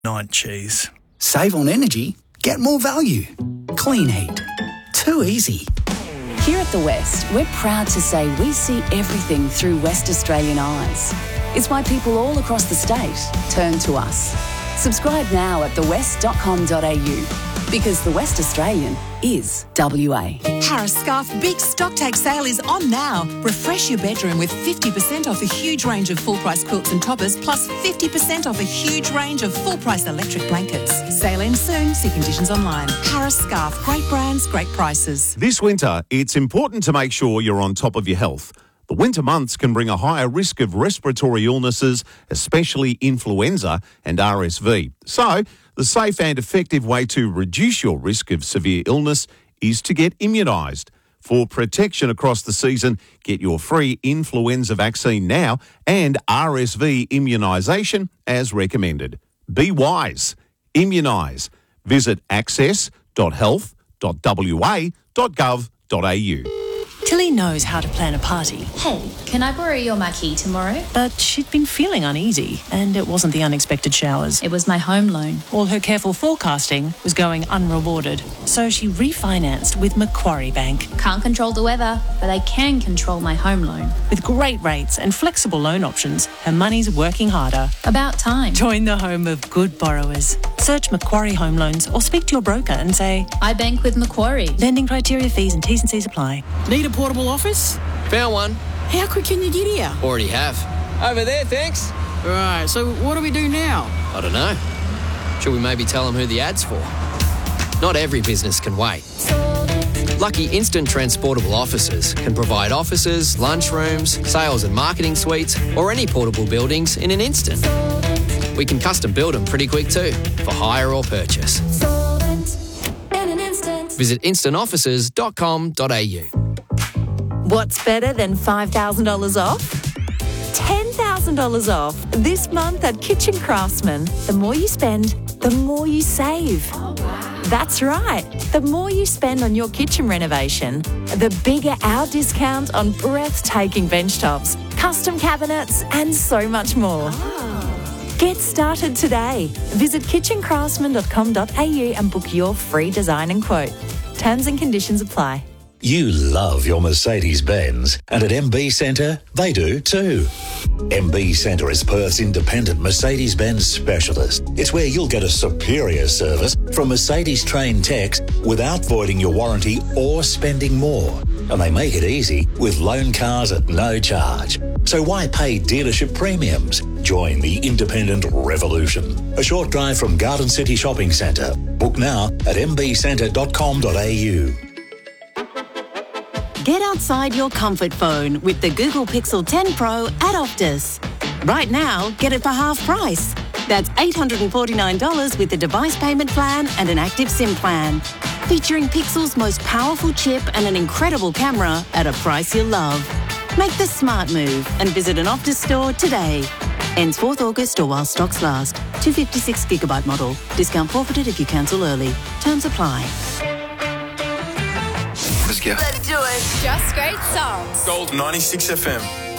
Night cheese. Save on energy, get more value. Clean heat. Too easy. Here at The West, we're proud to say we see everything through West Australian eyes. It's why people all across the state turn to us. Subscribe now at thewest.com.au because The West Australian is WA. Harris Scarf Big Stock Take Sale is on now. Refresh your bedroom with 50% off a huge range of full-price quilts and toppers, plus 50% off a huge range of full-price electric blankets. Sale ends soon. See conditions online. Harris Scarf. Great brands, great prices. This winter, it's important to make sure you're on top of your health. The winter months can bring a higher risk of respiratory illnesses, especially influenza and RSV. So, the safe and effective way to reduce your risk of severe illness is to get immunised. For protection across the season, get your free influenza vaccine now and RSV immunisation as recommended. Be wise. Immunise. Visit access.health.wa.gov.au. Tilly knows how to plan a party. Hey, can I borrow your marquee tomorrow? But she'd been feeling uneasy, and it wasn't the unexpected showers. It was my home loan. All her careful forecasting was going unrewarded, so she refinanced with Macquarie Bank. Can't control the weather, but I can control my home loan. With great rates and flexible loan options, her money's working harder. About time. Join the home of good borrowers. Search Macquarie Home Loans or speak to your broker and say, I bank with Macquarie. Lending criteria, fees and T's and C's apply. Need a portable office? Found one. How quick can you get here? Already have. Over there, thanks. Right, so what do we do now? I don't know. Should we maybe tell them who the ad's for? Not every business can wait. Lucky Instant Transportable Offices can provide offices, lunchrooms, sales and marketing suites, or any portable buildings in an instant. We can custom build them pretty quick too, for hire or purchase. Visit instantoffices.com.au. What's better than $5,000 off? $10,000 off this month at Kitchen Craftsman. The more you spend, the more you save. Oh, wow. That's right. The more you spend on your kitchen renovation, the bigger our discount on breathtaking bench tops, custom cabinets, and so much more. Oh. Get started today. Visit kitchencraftsman.com.au and book your free design and quote. Terms and conditions apply. You love your Mercedes-Benz, and at MB Centre, they do too. MB Centre is Perth's independent Mercedes-Benz specialist. It's where you'll get a superior service from Mercedes-trained techs without voiding your warranty or spending more. And they make it easy with loan cars at no charge. So why pay dealership premiums? Join the independent revolution. A short drive from Garden City Shopping Centre. Book now at mbcentre.com.au. Get outside your comfort phone with the Google Pixel 10 Pro at Optus. Right now, get it for half price. That's $849 with the device payment plan and an active SIM plan. Featuring Pixel's most powerful chip and an incredible camera at a price you'll love. Make the smart move and visit an Optus store today. Ends 4th August or while stocks last. 256GB model. Discount forfeited if you cancel early. Terms apply. Let's go. Let's do it. Just great songs. Gold 96 FM.